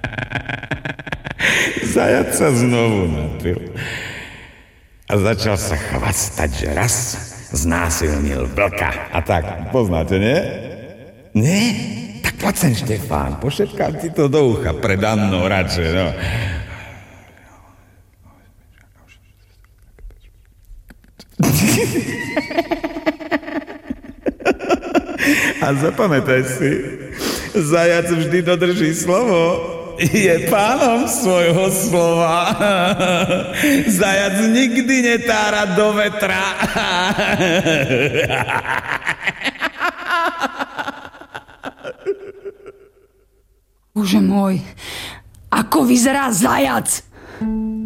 Zajac sa znovu napil a začal sa chvastať, že raz znásilnil vlka. A tak, poznáte, nie? Nie? Tak poď sem, Štefán, pošepkám ti to do ucha pred Annou radšej, no. A zapamätaj si, zajac vždy dodrží slovo. Je pánom svojho slova. Zajac nikdy netára do vetra. Bože môj, ako vyzerá zajac?